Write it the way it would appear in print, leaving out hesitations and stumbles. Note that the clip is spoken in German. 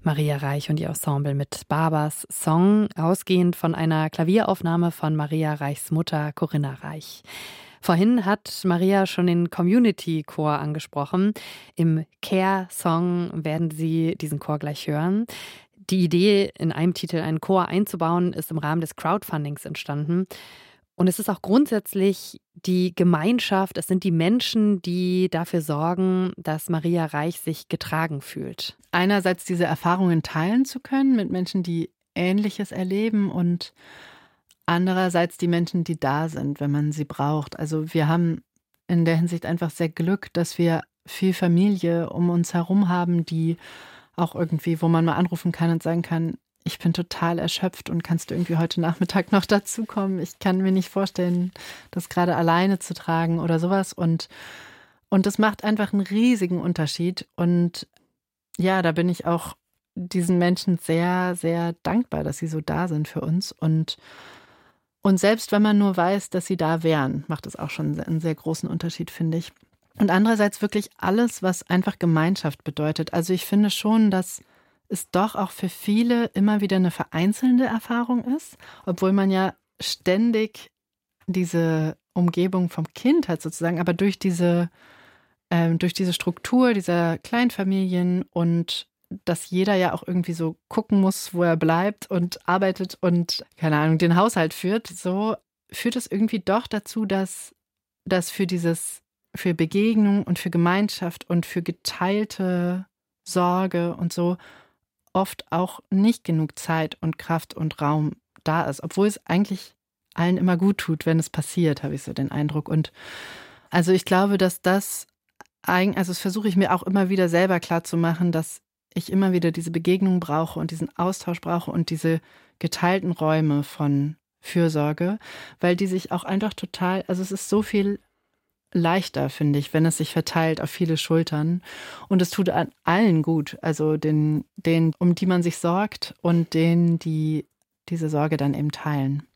Maria Reich und ihr Ensemble mit Barbers Song, ausgehend von einer Klavieraufnahme von Maria Reichs Mutter Corinna Reich. Vorhin hat Maria schon den Community-Chor angesprochen. Im Care-Song werden Sie diesen Chor gleich hören. Die Idee, in einem Titel einen Chor einzubauen, ist im Rahmen des Crowdfundings entstanden. Und es ist auch grundsätzlich die Gemeinschaft, es sind die Menschen, die dafür sorgen, dass Maria Reich sich getragen fühlt. Einerseits diese Erfahrungen teilen zu können mit Menschen, die Ähnliches erleben, und andererseits die Menschen, die da sind, wenn man sie braucht. Also wir haben in der Hinsicht einfach sehr Glück, dass wir viel Familie um uns herum haben, die auch irgendwie, wo man mal anrufen kann und sagen kann, ich bin total erschöpft und kannst du irgendwie heute Nachmittag noch dazukommen? Ich kann mir nicht vorstellen, das gerade alleine zu tragen oder sowas. Und das macht einfach einen riesigen Unterschied. Und ja, da bin ich auch diesen Menschen sehr, sehr dankbar, dass sie so da sind für uns. Und selbst wenn man nur weiß, dass sie da wären, macht es auch schon einen sehr großen Unterschied, finde ich. Und andererseits wirklich alles, was einfach Gemeinschaft bedeutet. Also ich finde schon, dass es doch auch für viele immer wieder eine vereinzelnde Erfahrung ist, obwohl man ja ständig diese Umgebung vom Kind hat sozusagen, aber durch diese Struktur dieser Kleinfamilien und dass jeder ja auch irgendwie so gucken muss, wo er bleibt und arbeitet und, keine Ahnung, den Haushalt führt, so führt es irgendwie doch dazu, dass für Begegnung und für Gemeinschaft und für geteilte Sorge und so oft auch nicht genug Zeit und Kraft und Raum da ist, obwohl es eigentlich allen immer gut tut, wenn es passiert, habe ich so den Eindruck. Und also ich glaube, dass das versuche ich mir auch immer wieder selber klarzumachen, dass ich immer wieder diese Begegnung brauche und diesen Austausch brauche und diese geteilten Räume von Fürsorge, weil die sich auch einfach total, also es ist so viel leichter, finde ich, wenn es sich verteilt auf viele Schultern. Und es tut an allen gut, also denen, um die man sich sorgt und denen, die diese Sorge dann eben teilen.